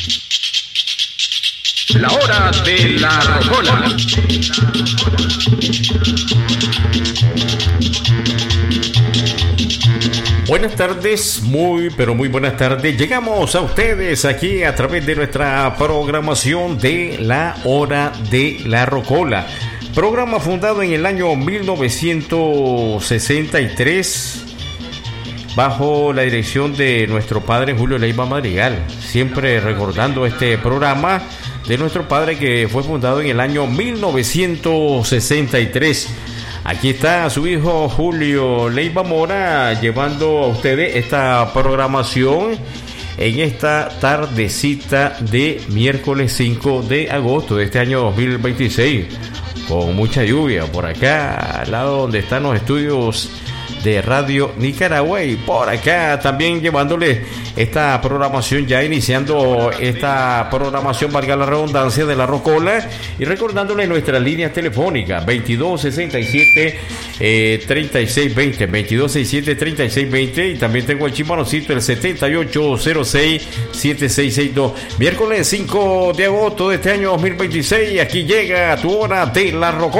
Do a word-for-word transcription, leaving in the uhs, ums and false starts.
La hora de la rocola. Buenas tardes, muy pero muy buenas tardes. Llegamos a ustedes aquí a través de nuestra programación de la hora de la rocola. Programa fundado en el año mil novecientos sesenta y tres bajo la dirección de nuestro padre Julio Leiva Madrigal. Siempre recordando este programa de nuestro padre que fue fundado en el año mil novecientos sesenta y tres. Aquí está su hijo Julio Leiva Mora llevando a ustedes esta programación en esta tardecita de miércoles cinco de agosto de este año dos mil veintiséis, con mucha lluvia por acá al lado donde están los estudios de Radio Nicaragua, y por acá también llevándole esta programación, ya iniciando esta programación, valga la redundancia, de la rocola, y recordándole nuestras líneas telefónicas veintidós sesenta y siete treinta y seis veinte, veintidós sesenta y siete treinta y seis veinte, y también tengo el chimpanocito el setenta y ocho cero seis setenta y seis sesenta y dos. Miércoles cinco de agosto de este año dos mil veintiséis, aquí llega tu hora de la rocola.